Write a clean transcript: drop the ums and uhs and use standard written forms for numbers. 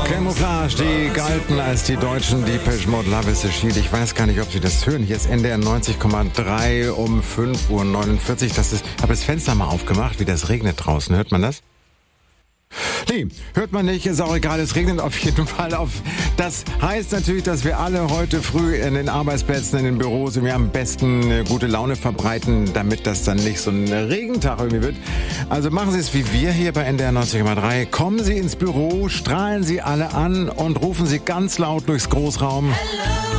Camouflage, die galten als die deutschen Depeche Mode Love is the Shield. Ich weiß gar nicht, ob Sie das hören. Hier ist NDR 90,3 um 5:49 Uhr. Ich habe das Fenster mal aufgemacht, wie das regnet draußen. Hört man das? Nee, hört man nicht, ist auch egal, es regnet auf jeden Fall auf. Das heißt natürlich, dass wir alle heute früh in den Arbeitsplätzen, in den Büros irgendwie am besten gute Laune verbreiten, damit das dann nicht so ein Regentag irgendwie wird. Also machen Sie es wie wir hier bei NDR 90,3. Kommen Sie ins Büro, strahlen Sie alle an und rufen Sie ganz laut durchs Großraum. Hello.